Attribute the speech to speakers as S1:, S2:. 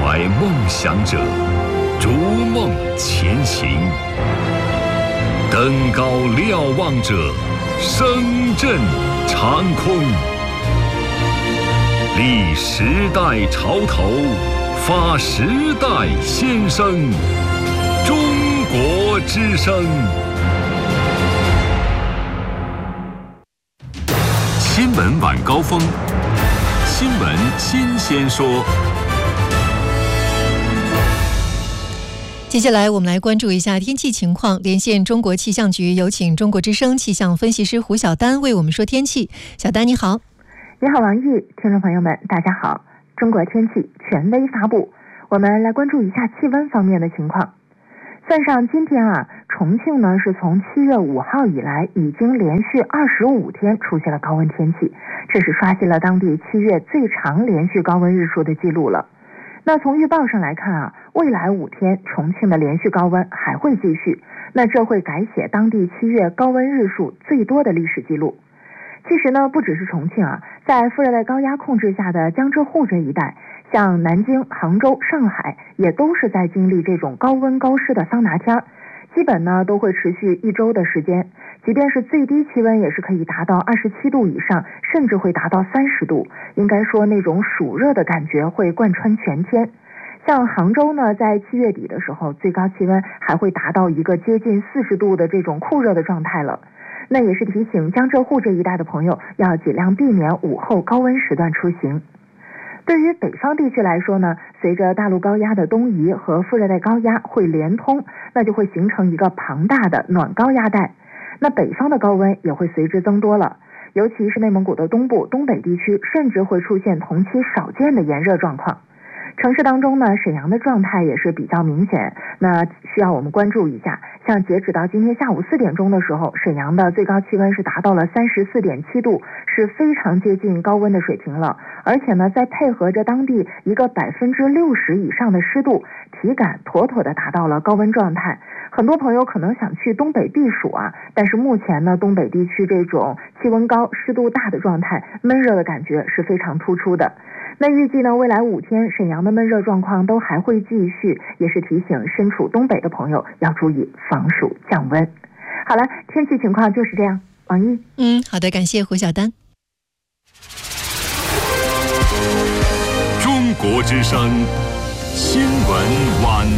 S1: 怀梦想者逐梦前行，登高瞭望者声震长空。立时代潮头，发时代先声。中国之声。新闻晚高峰，新闻新鲜说。
S2: 接下来我们来关注一下天气情况，连线中国气象局，有请中国之声气象分析师胡晓丹为我们说天气。小丹你好。
S3: 你好王玉，听众朋友们大家好。中国天气权威发布，我们来关注一下气温方面的情况。算上今天重庆呢是从7月5号以来已经连续25天出现了高温天气，这是刷新了当地7月最长连续高温日数的记录了。那从预报上来看未来5天重庆的连续高温还会继续，那这会改写当地7月高温日数最多的历史记录。其实呢，不只是重庆在副热带高压控制下的江浙沪这一带，像南京、杭州、上海也都是在经历这种高温高湿的桑拿天，基本呢都会持续1周的时间，即便是最低气温也是可以达到27度以上，甚至会达到30度，应该说那种暑热的感觉会贯穿全天。像杭州呢，在7月底的时候，最高气温还会达到一个接近40度的这种酷热的状态了。那也是提醒江浙沪这一带的朋友要尽量避免午后高温时段出行。对于北方地区来说呢，随着大陆高压的东移和副热带高压会连通，那就会形成一个庞大的暖高压带，那北方的高温也会随之增多了，尤其是内蒙古的东部、东北地区，甚至会出现同期少见的炎热状况。城市当中呢，沈阳的状态也是比较明显，那需要我们关注一下。像截止到今天下午4点钟的时候，沈阳的最高气温是达到了34.7度，是非常接近高温的水平了。而且呢，再配合着当地一个60%以上的湿度，体感妥妥的达到了高温状态。很多朋友可能想去东北避暑但是目前呢，东北地区这种气温高、湿度大的状态，闷热的感觉是非常突出的。那预计呢，未来5天沈阳的闷热状况都还会继续，也是提醒身处东北的朋友要注意防暑降温。好了，天气情况就是这样。王毅，
S2: 好的，感谢胡晓丹。
S1: 中国之声新闻晚